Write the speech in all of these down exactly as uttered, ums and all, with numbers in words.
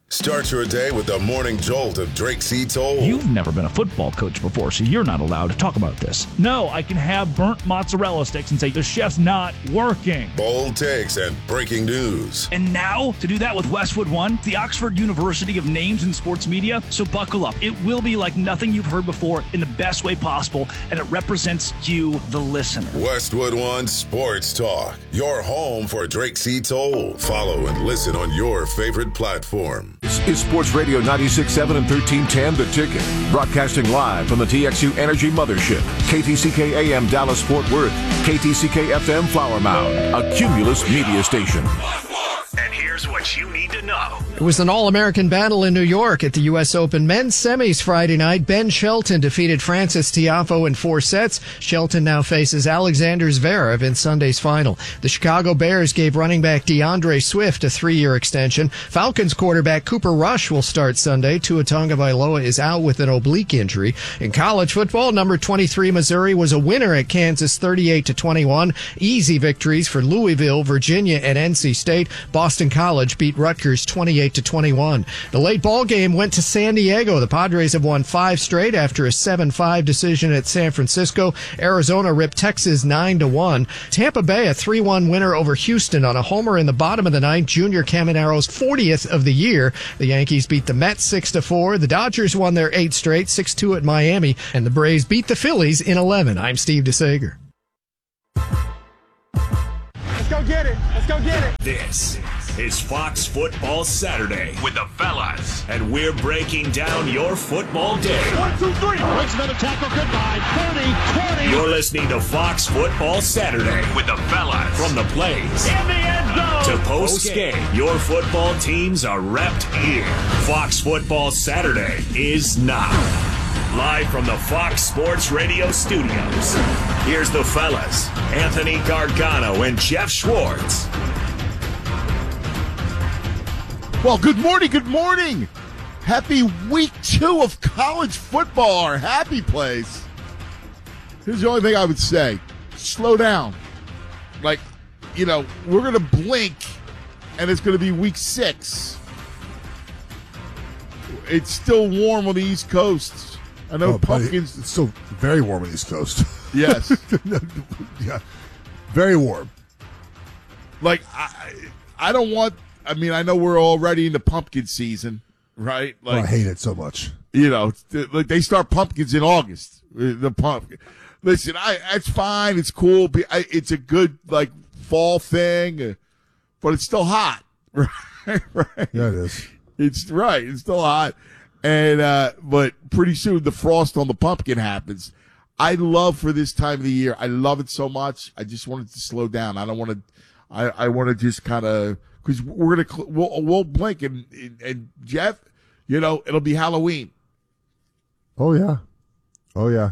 Start your day with the morning jolt of Drake C. Toll. You've never been a football coach before, so you're not allowed to talk about this. No, I can have burnt mozzarella sticks and say the chef's not working. Bold takes and breaking news. And now, to do that with Westwood One, the Oxford University of names in sports media, so buckle up. It will be like nothing you've heard before in the best way possible, and it represents you, the listener. Westwood One Sports Talk, your home for Drake C. Toll. Follow and listen on your favorite platform. This is Sports Radio ninety-six point seven and thirteen ten The Ticket. Broadcasting live from the T X U Energy Mothership. K T C K A M Dallas Fort Worth. K T C K F M Flower Mound. A Cumulus media station. And here's what you need to know. It was an all-American battle in New York at the U S Open men's semis Friday night. Ben Shelton defeated Francis Tiafoe in four sets. Shelton now faces Alexander Zverev in Sunday's final. The Chicago Bears gave running back DeAndre Swift a three-year extension. Falcons quarterback Cooper Rush will start Sunday. Tua Tagovailoa is out with an oblique injury. In college football, number twenty-three Missouri was a winner at Kansas thirty-eight to twenty-one. Easy victories for Louisville, Virginia, and N C State. Boston College beat Rutgers twenty-eight to twenty-one. The late ball game went to San Diego. The Padres have won five straight after a seven five decision at San Francisco. Arizona ripped Texas nine to one. Tampa Bay a three one winner over Houston on a homer in the bottom of the ninth. Junior Caminaro's fortieth of the year. The Yankees beat the Mets six to four. The Dodgers won their eight straight, six two at Miami, and the Braves beat the Phillies in eleven. I'm Steve DeSager. Let's go get it. Let's go get it. This is Fox Football Saturday with the fellas, and we're breaking down your football day. One, two, three. Makes another tackle. Goodbye. thirty, twenty. You're listening to Fox Football Saturday with the fellas. From the plays In the end zone. to post-game, your football teams are repped here. Fox Football Saturday is now. Live from the Fox Sports Radio studios, here's the fellas, Anthony Gargano and Jeff Schwartz. Well, good morning, good morning. Happy week two of college football, our happy place. Here's the only thing I would say. Slow down. Like, you know, we're going to blink, and it's going to be week six. It's still warm on the East Coast. I know oh, pumpkins. Buddy, it's still very warm on the East Coast. Yes. Yeah, very warm. Like, I, I don't want, I mean, I know we're already in the pumpkin season, right? Like, oh, I hate it so much. You know, like they start pumpkins in August. The pumpkin. Listen, I it's fine. It's cool. It's a good, like, fall thing, but it's still hot. Right? Right. Yeah, it is. It's right. It's still hot. And, uh, but pretty soon the frost on the pumpkin happens. I love for this time of the year. I love it so much. I just want it to slow down. I don't want to, I, I want to just kind of, cause we're going to, we'll, we'll blink and, and Jeff, you know, it'll be Halloween. Oh, yeah. Oh, yeah.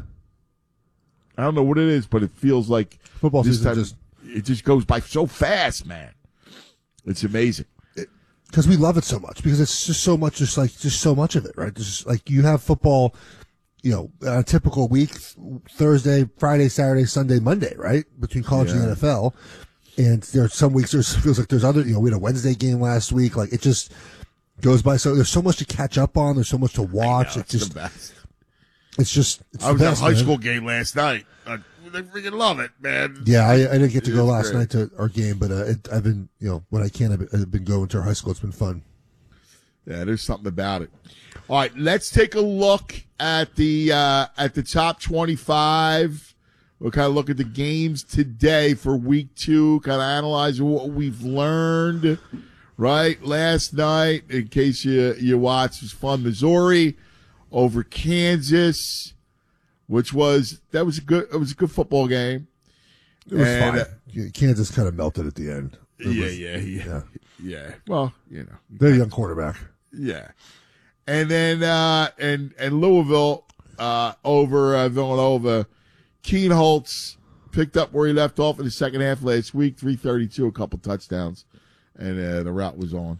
I don't know what it is, but it feels like football this season time, just, it just goes by so fast, man. It's amazing. Because we love it so much, because it's just so much, just like, just so much of it, right? Just like you have football, you know, a typical week, Thursday, Friday, Saturday, Sunday, Monday, right? Between college yeah. and the N F L. And there's some weeks, there's feels like there's other, you know, we had a Wednesday game last week. Like it just goes by. So there's so much to catch up on. There's so much to watch. Know, it's, it's just, the best. It's just, it's I was best, at a high man. school game last night. I, I freaking love it, man. Yeah, I, I didn't get to go last great. night to our game, but uh, it, I've been, you know, when I can, I've been, I've been going to our high school. It's been fun. Yeah, there's something about it. All right, let's take a look at the uh, at the top twenty-five. We'll kind of look at the games today for week two, kind of analyze what we've learned, right? Last night, in case you, you watched, was fun. Missouri over Kansas, which was, that was a good, it was a good football game. It was and, fine. Uh, Kansas kind of melted at the end. It yeah, was, yeah, yeah, yeah. Yeah. Well, you know. They're a young quarterback. Yeah. And then, uh, and, and Louisville, uh, over, uh, Villanova. Keen Holtz picked up where he left off in the second half last week, three thirty-two, a couple touchdowns, and, uh, the route was on.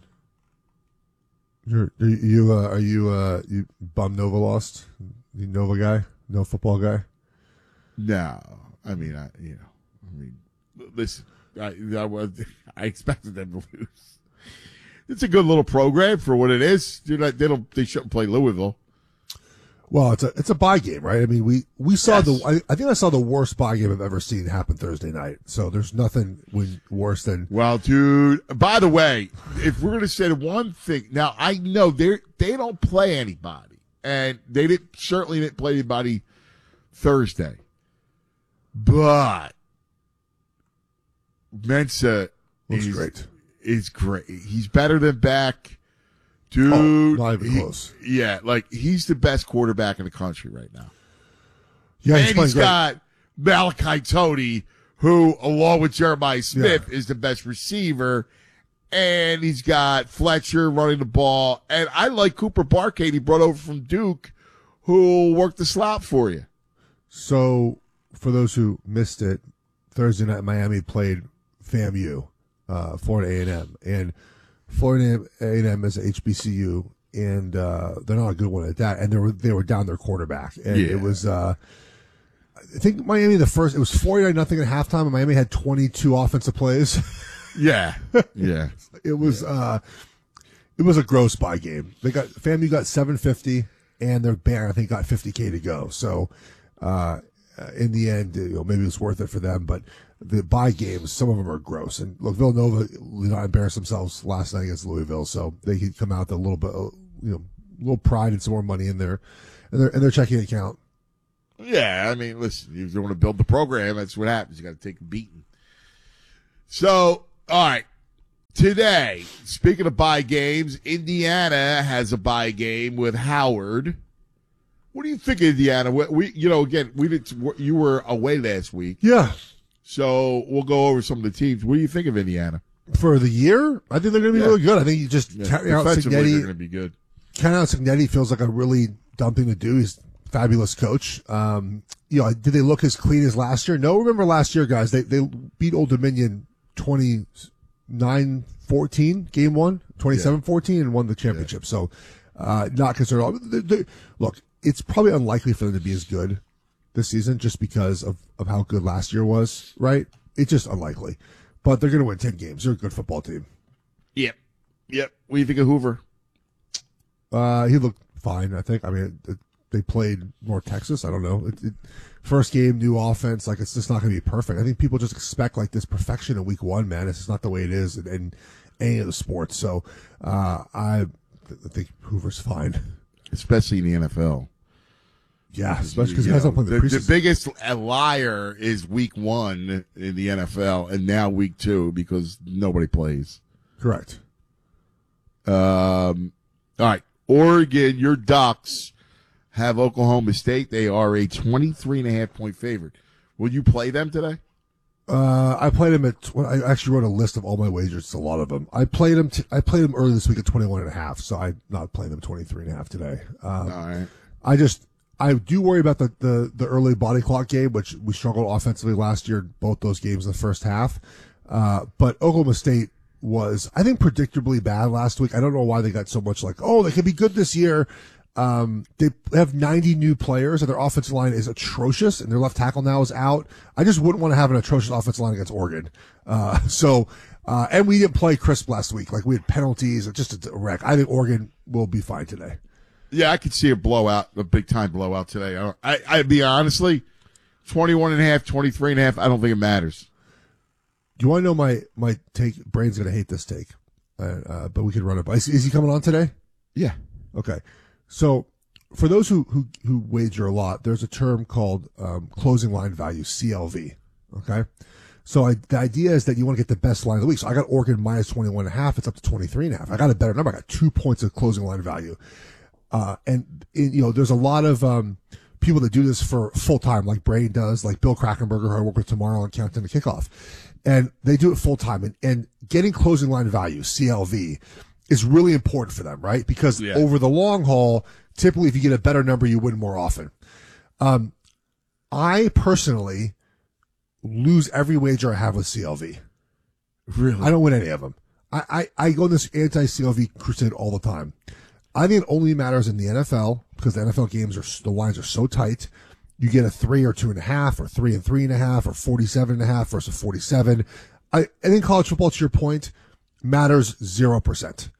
You're, are you, uh, are you, uh, you bum Nova lost? You Nova guy? No football guy? No. I mean, I, you know, I mean, listen, I, I was, I expected them to lose. it's a good little program for what it is. You're not, they don't, they shouldn't play Louisville. Well, it's a it's a bye game, right? I mean, we, we saw Yes. the I, I think I saw the worst bye game I've ever seen happen Thursday night. So there's nothing when, worse than Well, dude, by the way, if we're going to say the one thing, now I know they they don't play anybody, and they didn't certainly didn't play anybody Thursday, but Mensa looks is great. Is great. He's better than Beck. Dude, Oh, not even he- close. Yeah, like he's the best quarterback in the country right now. Yeah, he's and playing he's great. got Malachi Tony, who, along with Jeremiah Smith, is the best receiver. And he's got Fletcher running the ball. And I like Cooper Barkade he brought over from Duke, who worked the slot for you. So, for those who missed it, Thursday night Miami played FAMU, uh, Florida A and M, and Florida A and M is a H B C U, and uh, they're not a good one at that. And they were they were down their quarterback, and Yeah. it was uh, I think Miami the first it was forty-nine nothing at halftime, and Miami had twenty-two offensive plays. Yeah, yeah. It was uh, it was a gross buy game. They got FAMU got seven fifty, and their band I think got fifty K to go. So uh, in the end, you know, maybe it was worth it for them. But the buy games, some of them are gross. And look, Villanova did not embarrass themselves last night against Louisville, so they could come out with a little bit, uh, you know, a little pride and some more money in their in their in their checking account. Yeah, I mean, listen, if you want to build the program, that's what happens. You got to take a beating. So, all right. Today, speaking of bye games, Indiana has a bye game with Howard. What do you think of Indiana? We, we you know, again, we did. You were away last week, Yeah. so we'll go over some of the teams. What do you think of Indiana? For the year, I think they're going to be Yeah. really good. I think you just Yeah, carry out defensively, they're Cignetti. going to be good. Carry out Cignetti feels like a really dumb thing to do. He's a fabulous coach. Um, you know, did they look as clean as last year? No. Remember last year, guys? They they beat Old Dominion twenty-nine fourteen, game one, twenty-seven fourteen, and won the championship. So, uh, not concerned at all. They- they- look, it's probably unlikely for them to be as good this season just because of, of how good last year was, right? It's just unlikely. But they're going to win ten games. They're a good football team. Yep, yep. What do you think of Hoover? Uh, he looked fine, I think. I mean, it, they played North Texas. I don't know. It, it, first game, new offense. Like, it's just not going to be perfect. I think people just expect, like, this perfection in week one, man. It's just not the way it is in, in any of the sports. So, uh, I, I think Hoover's fine. Especially in the N F L. Yeah, especially because he You hasn't know, played the the, the preseason. biggest liar is week one in the N F L, and now week two because nobody plays. Correct. Um, all right, Oregon, your Ducks have Oklahoma State. They are a twenty-three and a half point favorite. Will you play them today? Uh, I played him at, tw- I actually wrote a list of all my wagers. It's a lot of them. I played him, t- I played him early this week at twenty-one and a half, so I'm not playing them twenty-three and a half today. Um, All right. I just, I do worry about the, the, the early body clock game, which we struggled offensively last year, both those games in the first half. Uh, but Oklahoma State was, I think, predictably bad last week. I don't know why they got so much like, oh, they could be good this year. Um, they have ninety new players and their offensive line is atrocious and their left tackle now is out. I just wouldn't want to have an atrocious offensive line against Oregon. Uh, so, uh, and we didn't play crisp last week. Like, we had penalties, just a wreck. I think Oregon will be fine today. Yeah, I could see a blowout, a big time blowout today. I, don't- I, I'd be honestly, twenty-one and a half, twenty-three and a half. I don't think it matters. Do you want to know my, my take? Brain's going to hate this take, uh, uh, but we could run it by. Is, is he coming on today? Yeah. Okay. So for those who, who, who wager a lot, there's a term called, um, closing line value, C L V. Okay. So I, the idea is that you want to get the best line of the week. So I got Oregon minus twenty-one and a half. It's up to twenty-three and a half. I got a better number. I got two points of closing line value. Uh, and, it, you know, there's a lot of, um, people that do this for full time, like Brain does, like Bill Krakenberger, who I work with tomorrow on Countdown to Kickoff. And they do it full time. And, and getting closing line value, C L V, is really important for them, right? Because Yeah. over the long haul, typically if you get a better number, you win more often. Um, I personally lose every wager I have with C L V. Really? I don't win any of them. I, I, I go on this anti-C L V crusade all the time. I think it only matters in the N F L because the N F L games are, the lines are so tight. You get a three or two and a half or three and three and a half or forty-seven and a half versus forty-seven. I, I think college football, to your point, matters zero percent.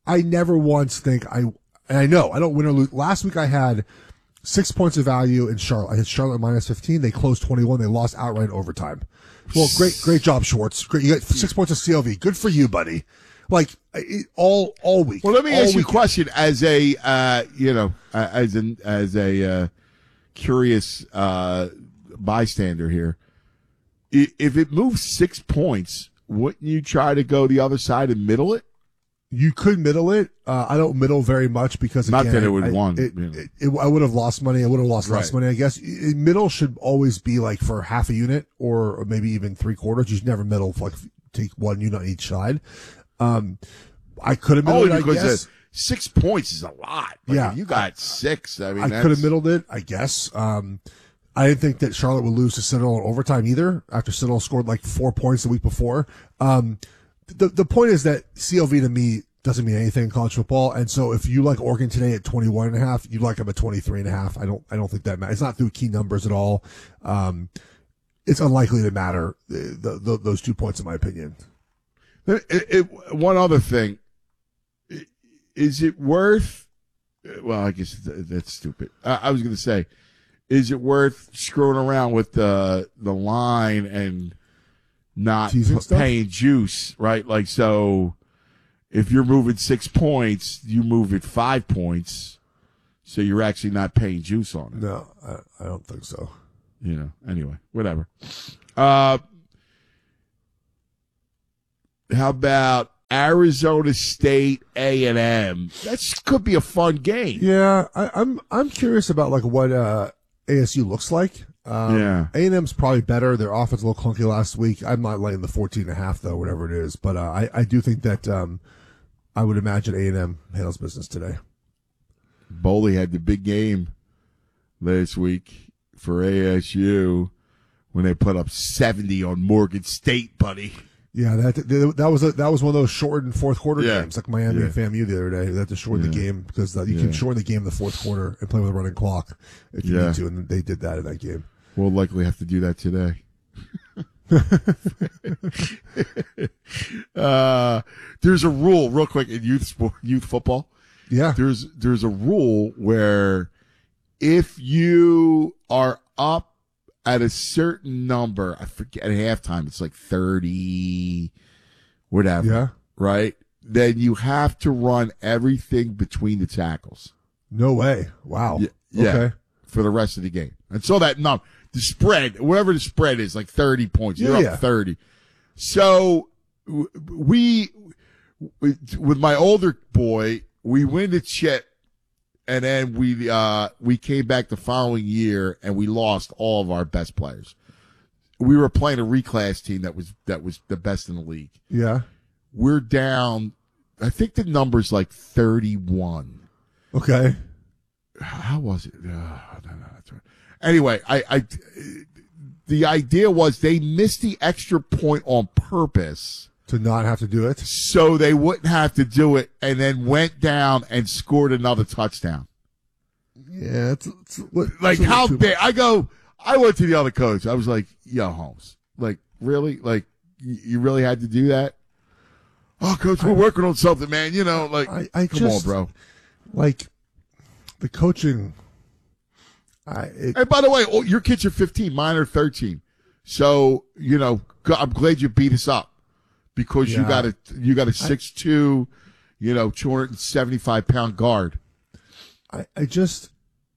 I never once think I, and I know I don't win or lose. Last week I had six points of value in Charlotte. I had Charlotte minus fifteen. They closed twenty-one. They lost outright overtime. Well, great, great job, Schwartz. Great. You got six points of C L V. Good for you, buddy. Like it, all, all week. Well, let me all ask you weekend. a question as a, uh, you know, uh, as an, as a, uh, curious, uh, bystander here. I, if it moves six points, wouldn't you try to go the other side and middle it? You could middle it. Uh, I don't middle very much because Not again, that it would I, want. It, You know. it, it, I would have lost money. I would have lost less Right. money, I guess. It, middle should always be like for half a unit or, or maybe even three quarters. You should never middle for like take one unit on each side. Um, I could have middled Oh, it, I because guess. uh, six points is a lot. Like, Yeah. if you got six. I mean, I that's- could have middled it, I guess. Um, I didn't think that Charlotte would lose to Citadel in overtime either after Citadel scored like four points the week before. Um, the, the point is that C L V to me doesn't mean anything in college football. And so if you like Oregon today at twenty-one and a half, you like them at twenty-three and a half. I don't, I don't think that matters. It's not through key numbers at all. Um, it's unlikely to matter, the, the, those two points in my opinion. It, it, one other thing. Is it worth, well, I guess that's stupid. I, I was going to say, is it worth screwing around with the, the line and not Teasing p- stuff? paying juice, right? Like, so if you're moving six points, you move it five points. So you're actually not paying juice on it. No, I, I don't think so. You know, anyway, whatever. Uh, how about Arizona State A and M? That could be a fun game. Yeah, I, I'm I'm curious about like what uh, A S U looks like. Um, Yeah. A and M's probably better. Their offense a little clunky last week. I'm not liking the fourteen and a half though, whatever it is. But uh, I I do think that um, I would imagine A and M handles business today. Bowley had the big game last week for A S U when they put up seventy on Morgan State, buddy. Yeah, that that was a, that was one of those shortened fourth quarter Yeah. games, like Miami Yeah. and FAMU the other day. They had to shorten the Yeah. game because uh, you Yeah. can shorten the game in the fourth quarter and play with a running clock if you Yeah. need to, and they did that in that game. We'll likely have to do that today. uh, there's a rule, real quick, in youth sport, youth football. Yeah, There's there's a rule where if you are up at a certain number, I forget at halftime, it's like thirty, whatever. yeah. Right? Then you have to run everything between the tackles. No way. Wow. Yeah, yeah, Okay. for the rest of the game. And so that num the spread, whatever the spread is, like thirty points. You're Yeah, up yeah. thirty. So w- we, with my older boy, we win the chip, and then we uh we came back the following year and we lost all of our best players. We were playing a reclass team that was that was the best in the league. Yeah. We're down. I think the number's like thirty-one. Okay. How was it? Uh, no, no, that's right. Anyway, I, I, the idea was they missed the extra point on purpose To not have to do it. so they wouldn't have to do it, and then went down and scored another touchdown. Yeah. It's, it's, what, Like, it's a how little too big? much. I go, I went to the other coach. I was like, yo, Holmes, like, really? Like, you you really had to do that? Oh, coach, we're working on something, man. You know, like, I, I come just, on, bro. Like, the coaching. I, it, And by the way, oh, your kids are fifteen, mine are thirteen. So, you know, g- I'm glad you beat us up because you Yeah. got a, you got a six two, you know, two hundred seventy-five pound guard. I, I just,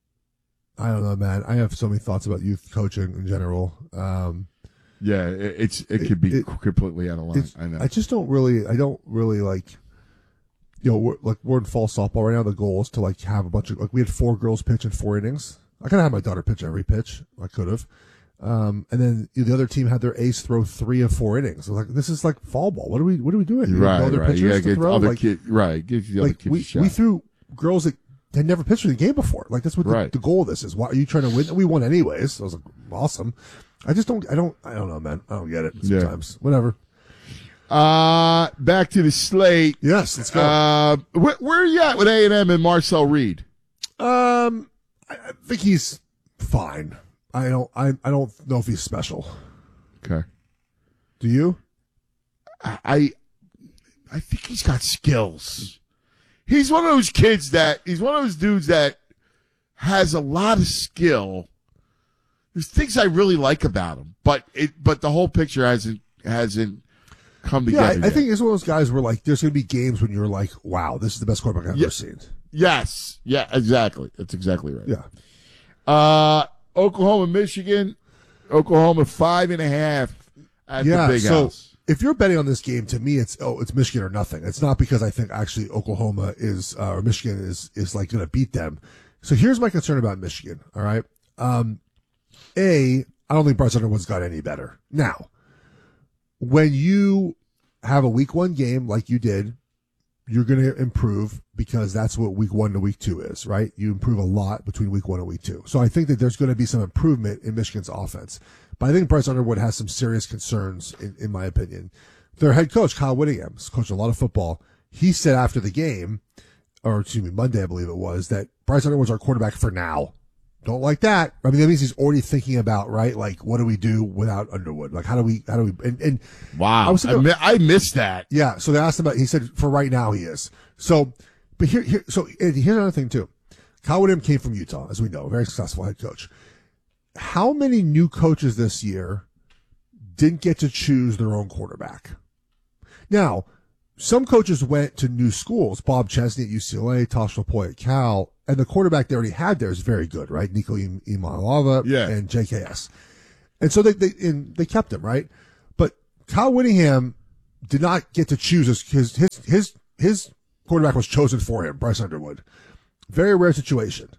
I don't know, man. I have so many thoughts about youth coaching in general. Um, Yeah, it, it's, it could be it- completely out of line. it's, I know. I just don't really, I don't really like, you know, we're, like we're in fall softball right now. The goal is to like have a bunch of, like we had four girls pitch in four innings. I kind of had my daughter pitch every pitch. I could have. Um, and then the other team had their ace throw three of four innings. I was like, this is like fall ball. What are we, what are we doing? You have right, no other right. You pitchers gotta to get throw? other Like, kid, right. Give the other like kids we, a shot. we threw girls that had never pitched in the game before. Like that's what the, Right. the goal of this is. Why are you trying to win? We won anyways. So I was like, awesome. I just don't, I don't, I don't know, man. I don't get it Yeah. sometimes. Whatever. uh, back to the slate. Yes, let's go. Uh, where, where are you at with A and M and Marcel Reed? Um, I, I think he's fine. I don't, I, I don't know if he's special. Okay. Do you? I I think he's got skills. he's one of those kids that he's one of those dudes that has a lot of skill. There's things I really like about him, but it but the whole picture hasn't hasn't come together. Yeah, I, I think he's one of those guys where like there's going to be games when you're like, wow, this is the best quarterback I've yeah. ever seen. Yes, yeah, exactly. That's exactly right. Yeah. Uh, Oklahoma, Michigan, Oklahoma five and a half at yeah, the Big so House. If you're betting on this game, to me, it's oh, it's Michigan or nothing. It's not because I think actually Oklahoma is uh, or Michigan is is like going to beat them. So here's my concern about Michigan. All right, um, a I don't think Bryce Underwood's got any better now. When you have a week one game like you did, you're going to improve because that's what week one to week two is, right? You improve a lot between week one and week two. So I think that there's going to be some improvement in Michigan's offense. But I think Bryce Underwood has some serious concerns, in, in my opinion. Their head coach, Kyle Whittingham, has coached a lot of football. He said after the game, or excuse me, Monday, I believe it was, that Bryce Underwood's our quarterback for now. Don't like that. I mean, that means he's already thinking about, right? Like, what do we do without Underwood? Like, how do we, how do we, and, and wow, I, was thinking, I, mi- I missed that. Yeah. So they asked him about, he said, for right now he is. So, but here, here, so here's another thing too. Kyle Whittingham came from Utah, as we know, a very successful head coach. How many new coaches this year didn't get to choose their own quarterback? Now, some coaches went to new schools. Bob Chesney at U C L A, Tosh Lapoy at Cal, and the quarterback they already had there is very good, right? Nico Imanalava yeah. and J K S. And so they they and they kept him, right? But Kyle Whittingham did not get to choose his his his his, his quarterback was chosen for him, Bryce Underwood. Very rare situation.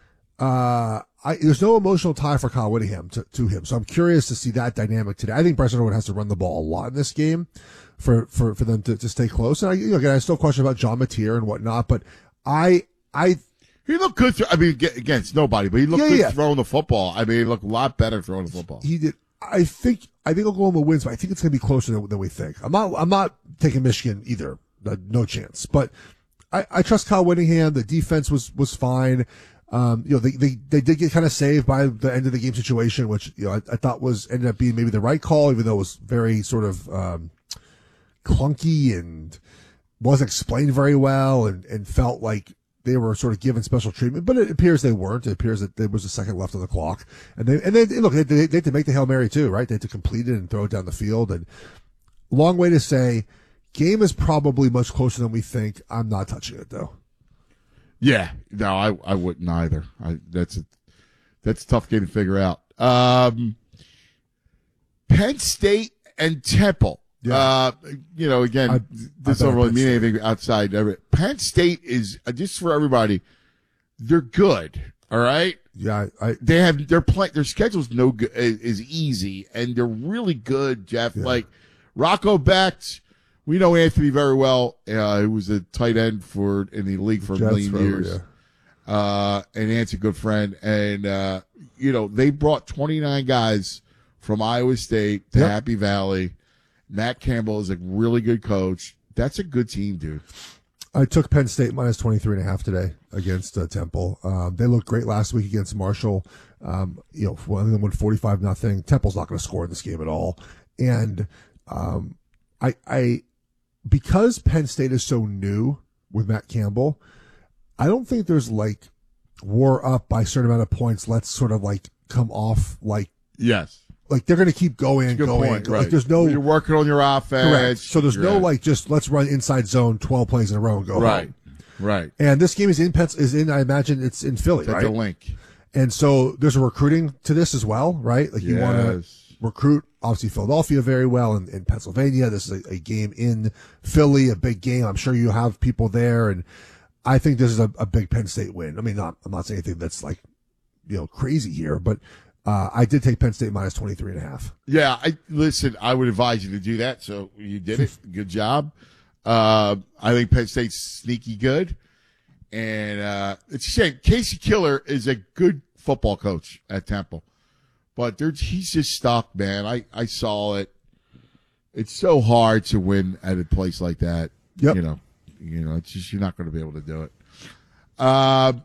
Uh, I, there's no emotional tie for Kyle Whittingham to, to him. So I'm curious to see that dynamic today. I think Bryce Underwood has to run the ball a lot in this game for, for, for them to, to stay close. And I, you know, again, I still question about John Mateer and whatnot, but I, I, he looked good. Th- I mean, against nobody, but he looked yeah, good yeah. throwing the football. I mean, he looked a lot better throwing the football. He did. I think, I think Oklahoma wins, but I think it's going to be closer than, than we think. I'm not, I'm not taking Michigan either. No chance, but I, I trust Kyle Whittingham. The defense was, was fine. Um, you know, they, they, they did get kind of saved by the end of the game situation, which, you know, I, I thought was ended up being maybe the right call, even though it was very sort of, um, clunky and wasn't explained very well and, and felt like they were sort of given special treatment, but it appears they weren't. It appears that there was a second left on the clock. And they, and they, look, they, they, they had to make the Hail Mary too, right? They had to complete it and throw it down the field. And long way to say, game is probably much closer than we think. I'm not touching it though. Yeah, no, I, I wouldn't either. I, that's a, that's a tough game to figure out. Um, Penn State and Temple. Yeah. Uh, you know, again, I, this I don't really mean anything outside of it. Penn State is, uh, just for everybody, they're good. All right. Yeah. I, they have, their play, their schedule's no good, is easy, and they're really good, Jeff. Yeah. Like Rocco Becht. We know Anthony very well. Uh, he was a tight end for in the league for a million years. Yeah. Uh, and Ant's a good friend. And, uh, you know, they brought twenty-nine guys from Iowa State to yep. Happy Valley. Matt Campbell is a really good coach. That's a good team, dude. I took Penn State minus twenty-three and a half today against uh, Temple. Um, they looked great last week against Marshall. Um, you know, one of them went forty-five nothing. Temple's not going to score in this game at all. And, um, I, I, because Penn State is so new with Matt Campbell, I don't think there's like war up by a certain amount of points. Let's sort of like come off like, yes, like they're going to keep going and going. Point, like right. there's no, you're working on your offense. Correct. So there's no right. like just let's run inside zone twelve plays in a row and go right, home. right. And this game is in Penn, is in. I imagine it's in Philly, it's right? The link. And so there's a recruiting to this as well, right? Like you yes. want to recruit, obviously, Philadelphia very well and in, in Pennsylvania. This is a, a game in Philly, a big game. I'm sure you have people there. And I think this is a, a big Penn State win. I mean, not, I'm not saying anything that's like, you know, crazy here, but uh, I did take Penn State minus twenty-three and a half. Yeah. I listen, I would advise you to do that. So you did it. Good job. Uh, I think Penn State's sneaky good. And, uh, it's a shame. Casey Killer is a good football coach at Temple. But he's just stuck, man. I, I saw it. It's so hard to win at a place like that. Yep. You know, you know, it's just, you're not going to be able to do it. Uh,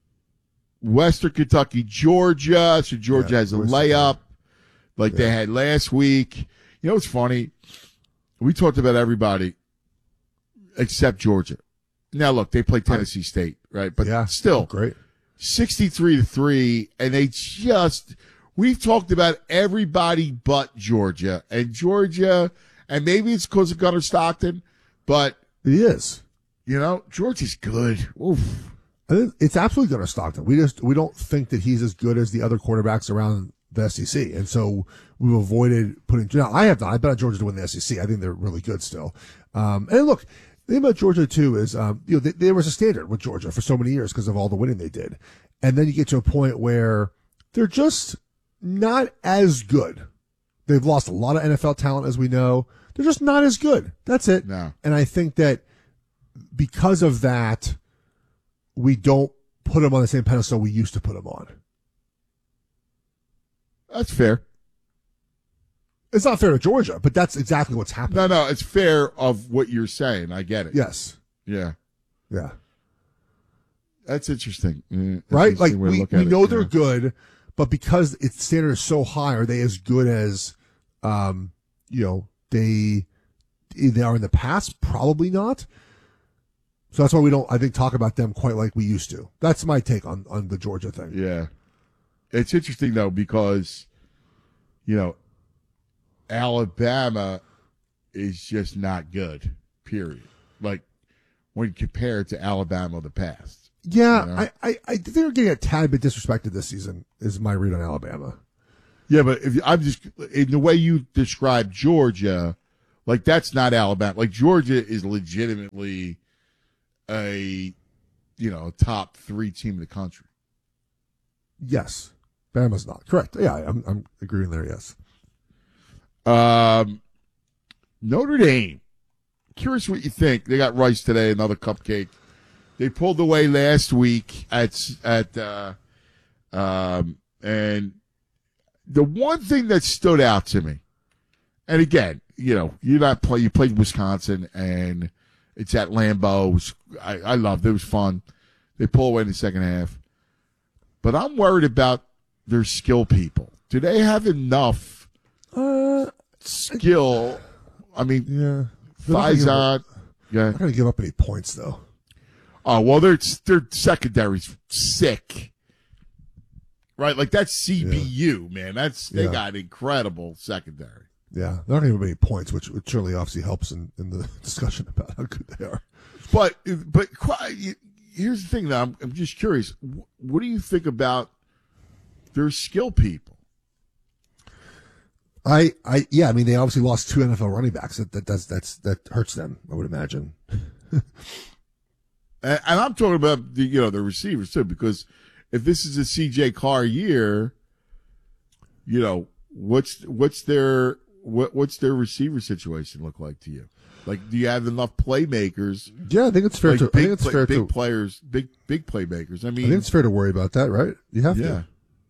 Western Kentucky, Georgia. So Georgia yeah, has a layup like yeah. they had last week. You know what's funny? We talked about everybody except Georgia. Now, look, they play Tennessee State, right? But yeah, still, great. sixty-three to three, and they just, we've talked about everybody but Georgia. And Georgia, and maybe it's because of Gunnar Stockton, but. He is. You know, Georgia's good. Oof. I think it's absolutely Gunnar Stockton. We just, we don't think that he's as good as the other quarterbacks around the S E C. And so we've avoided putting, now I have not, I bet Georgia to win the S E C. I think they're really good still. Um, and look, the thing about Georgia too is, um, you know, they, there was a standard with Georgia for so many years because of all the winning they did. And then you get to a point where they're just not as good. They've lost a lot of N F L talent, as we know. They're just not as good. That's it. No. And I think that because of that, we don't put them on the same pedestal we used to put them on. That's fair. It's not fair to Georgia, but that's exactly what's happening. No, no, it's fair of what you're saying. I get it. Yes. Yeah. Yeah. That's interesting. That's right? interesting Like, we, we know it, they're yeah. good, but because its standard is so high, are they as good as, um, you know, they, they are in the past? Probably not. So that's why we don't, I think, talk about them quite like we used to. That's my take on, on the Georgia thing. Yeah. It's interesting, though, because, you know, Alabama is just not good, period. Like, when compared to Alabama of the past. Yeah, you know? I, I, I think they're getting a tad bit disrespected this season, is my read on Alabama. Yeah, but if I'm just, in the way you describe Georgia, like, that's not Alabama. Like, Georgia is legitimately a, you know, top three team in the country. Yes. Bama's not. Correct. Yeah, I'm, I'm agreeing there, yes. Um, Notre Dame. Curious what you think. They got Rice today, another cupcake. They pulled away last week at, at, uh, um, and the one thing that stood out to me, and again, you know, you not play, you played Wisconsin and it's at Lambeau. It was, I, I loved it. It was fun. They pull away in the second half. But I'm worried about their skill people. Do they have enough uh, skill? I mean, yeah. Faison. Yeah. They're not going to give up any points, though. Oh, well, their, their secondary's sick. Right? Like, that's C B U, yeah. man. That's They yeah. got incredible secondary. Yeah, they're not going to give up any points, which, which certainly obviously helps in, in the discussion about how good they are. But, but here's the thing, though. I'm, I'm just curious. What do you think about their skill people? I, I, yeah, I mean, they obviously lost two N F L running backs. That, that does, that's, that hurts them, I would imagine. and, and I'm talking about the, you know, the receivers too, because if this is a C J Carr year, you know, what's, what's their, what, what's their receiver situation look like to you? Like, do you have enough playmakers? Yeah, I think it's fair like to, big, I think it's play, fair big to, players, big, big playmakers. I mean, I think it's fair to worry about that, right? You have yeah. to.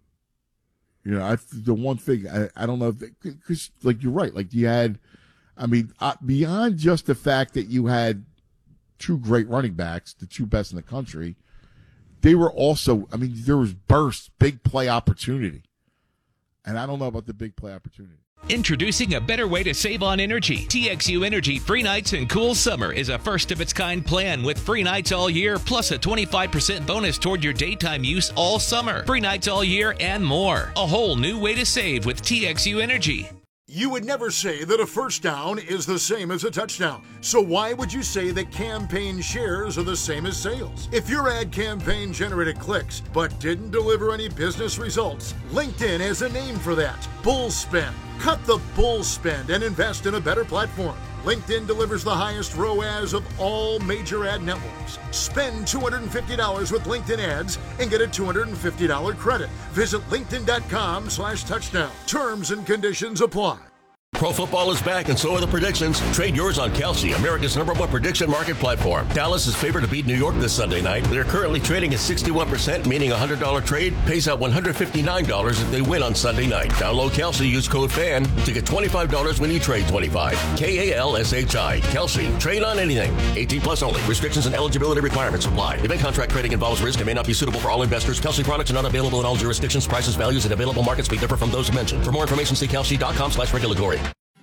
You know, I, the one thing, I, I don't know if, because, like, you're right. Like, you had, I mean, uh, beyond just the fact that you had two great running backs, the two best in the country, they were also, I mean, there was bursts, big play opportunity. And I don't know about the big play opportunity. Introducing a better way to save on energy. T X U Energy Free Nights and Cool Summer is a first-of-its-kind plan with free nights all year, plus a twenty-five percent bonus toward your daytime use all summer. Free nights all year and more. A whole new way to save with T X U Energy. You would never say that a first down is the same as a touchdown. So why would you say that campaign shares are the same as sales? If your ad campaign generated clicks but didn't deliver any business results, LinkedIn has a name for that. Bull spend. Cut the bull spend and invest in a better platform. LinkedIn delivers the highest R O A S of all major ad networks. Spend two hundred fifty dollars with LinkedIn ads and get a two hundred fifty dollars credit. Visit linkedin.com slash touchdown. Terms and conditions apply. Pro football is back, and so are the predictions. Trade yours on Kelsey, America's number one prediction market platform. Dallas is favored to beat New York this Sunday night. They're currently trading at sixty-one percent, meaning a one hundred dollars trade pays out one hundred fifty-nine dollars if they win on Sunday night. Download Kelsey, use code FAN to get twenty-five dollars when you trade twenty-five dollars. K A L S H I. Kelsey. Trade on anything. eighteen plus only. Restrictions and eligibility requirements apply. Event contract trading involves risk and may not be suitable for all investors. Kelsey products are not available in all jurisdictions. Prices, values, and available markets may differ from those mentioned. For more information, see kelsey.com slash regulatory.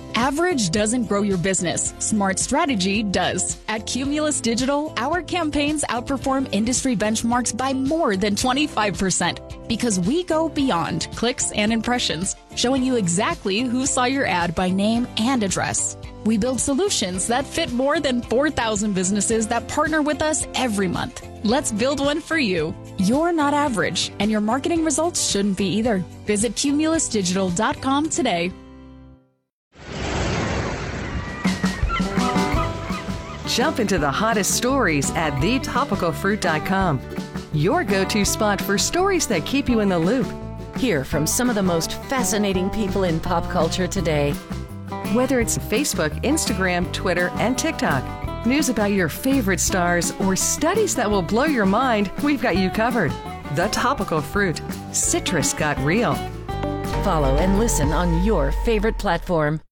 Average doesn't grow your business. Smart strategy does. At Cumulus Digital, our campaigns outperform industry benchmarks by more than twenty-five percent because we go beyond clicks and impressions, showing you exactly who saw your ad by name and address. We build solutions that fit more than four thousand businesses that partner with us every month. Let's build one for you. You're not average, and your marketing results shouldn't be either. Visit cumulus digital dot com today. Jump into the hottest stories at the topical fruit dot com. Your go-to spot for stories that keep you in the loop. Hear from some of the most fascinating people in pop culture today. Whether it's Facebook, Instagram, Twitter, and TikTok, news about your favorite stars, or studies that will blow your mind, we've got you covered. The Topical Fruit. Citrus got real. Follow and listen on your favorite platform.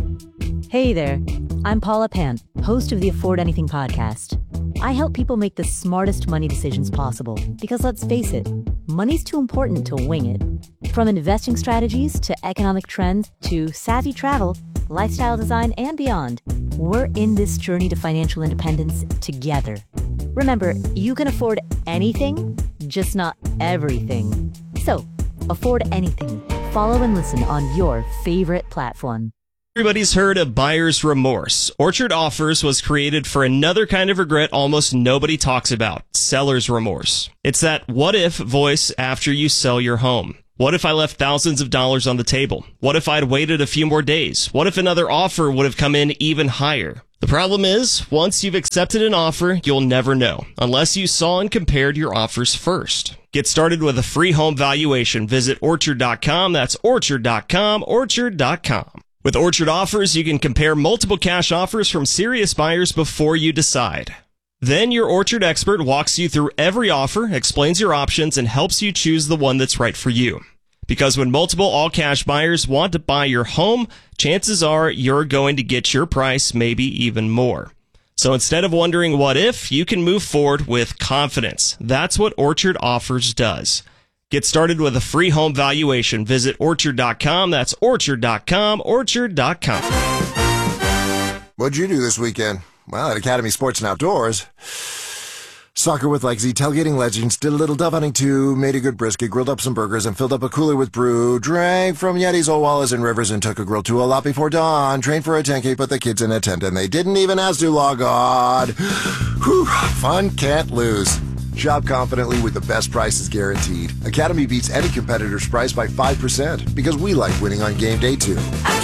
Hey there, I'm Paula Pant, host of the Afford Anything podcast. I help people make the smartest money decisions possible because, let's face it, money's too important to wing it. From investing strategies to economic trends to savvy travel, lifestyle design, and beyond, we're in this journey to financial independence together. Remember, you can afford anything, just not everything. So, afford anything. Follow and listen on your favorite platform. Everybody's heard of buyer's remorse. Orchard Offers was created for another kind of regret almost nobody talks about, seller's remorse. It's that what if voice after you sell your home. What if I left thousands of dollars on the table? What if I'd waited a few more days? What if another offer would have come in even higher? The problem is, once you've accepted an offer, you'll never know, unless you saw and compared your offers first. Get started with a free home valuation. Visit orchard dot com. That's orchard dot com, orchard dot com. With Orchard Offers, you can compare multiple cash offers from serious buyers before you decide. Then your Orchard expert walks you through every offer, explains your options, and helps you choose the one that's right for you. Because when multiple all-cash buyers want to buy your home, chances are you're going to get your price, maybe even more. So instead of wondering what if, you can move forward with confidence. That's what Orchard Offers does. Get started with a free home valuation. Visit orchard dot com. That's orchard dot com, orchard dot com. What'd you do this weekend? Well, at Academy Sports and Outdoors, soccer with legacy, tailgating legends, did a little dove hunting too, made a good brisket, grilled up some burgers, and filled up a cooler with brew, drank from Yeti's, old Wallas, and Rivers, and took a grill to a lot before dawn, trained for a ten K, put the kids in a tent, and they didn't even ask to log on. Whew, fun can't lose. Shop confidently with the best prices guaranteed. Academy beats any competitor's price by five percent because we like winning on game day too.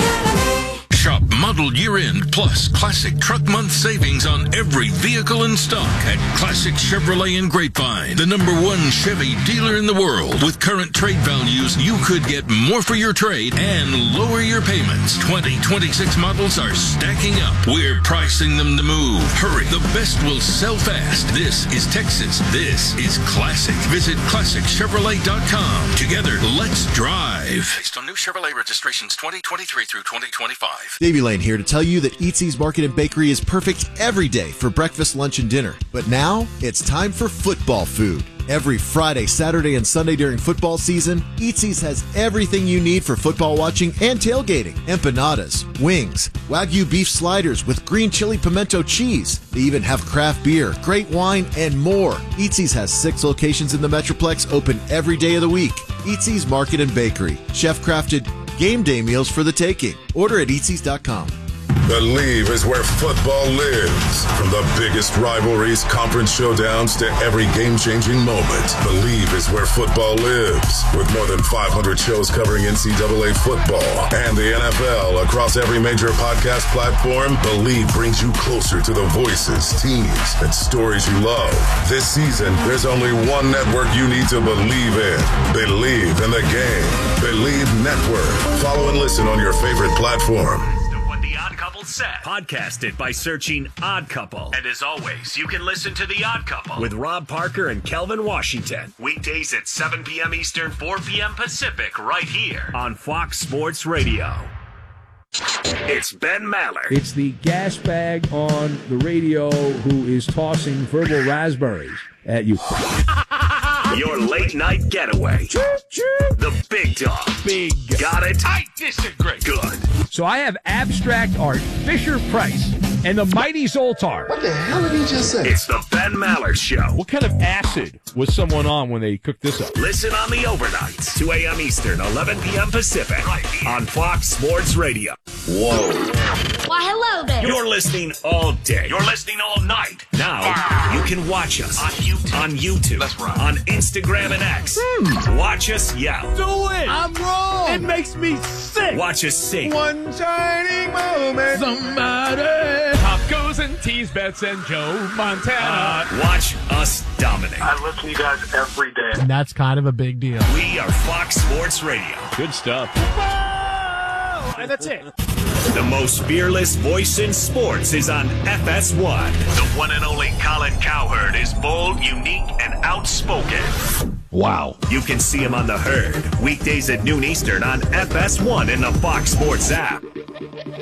Shop model year-end plus classic truck month savings on every vehicle in stock at Classic Chevrolet in Grapevine, the number one Chevy dealer in the world. With current trade values, you could get more for your trade and lower your payments. twenty twenty-six models are stacking up. We're pricing them to move. Hurry, the best will sell fast. This is Texas. This is classic. Visit classic chevrolet dot com. Together, let's drive. Based on new Chevrolet registrations twenty twenty-three through twenty twenty-five. Davey Lane here to tell you that Eatsy's Market and Bakery is perfect every day for breakfast, lunch, and dinner. But now, it's time for football food. Every Friday, Saturday, and Sunday during football season, Eatsy's has everything you need for football watching and tailgating. Empanadas, wings, Wagyu beef sliders with green chili pimento cheese. They even have craft beer, great wine, and more. Eatsy's has six locations in the Metroplex, open every day of the week. Eatsy's Market and Bakery. Chef-crafted game day meals for the taking. Order at eatseas dot com. Believe is where football lives. From the biggest rivalries, conference showdowns, to every game-changing moment, Believe is where football lives. With more than five hundred shows covering N C double A football and the N F L across every major podcast platform, Believe brings you closer to the voices, teams, and stories you love. This season, there's only one network you need to believe in. Believe in the game. Believe Network. Follow and listen on your favorite platform. The Odd Couple Set, podcasted by searching Odd Couple. And as always, you can listen to The Odd Couple with Rob Parker and Kelvin Washington. Weekdays at seven p.m. Eastern, four p.m. Pacific, right here on Fox Sports Radio. It's Ben Maller. It's the gas bag on the radio who is tossing verbal raspberries at you. Your late night getaway. The Big Dog. Big. Got it? I disagree. Good. So I have abstract art, Fisher Price, and the Mighty Zoltar. What the hell did he just say? It's the Ben Maller Show. What kind of acid was someone on when they cooked this up? Listen on the overnights, two a.m. Eastern, eleven p.m. Pacific, right on Fox Sports Radio. Whoa. Why, hello there. You're listening all day. You're listening all night. Now, you can watch us on YouTube, on, YouTube, That's right. on Instagram and X. Hmm. Watch us yell. Do it. I'm wrong. It makes me sick. Watch us sing. One shining moment. Somebody. Tacos and teas, bets and Joe Montana. Uh, watch us dominate. I listen to you guys every day. And that's kind of a big deal. We are Fox Sports Radio. Good stuff. Whoa! And that's it. The most fearless voice in sports is on F S one. The one and only Colin Cowherd is bold, unique, and outspoken. Wow. You can see him on The Herd, weekdays at noon Eastern on F S one in the Fox Sports app.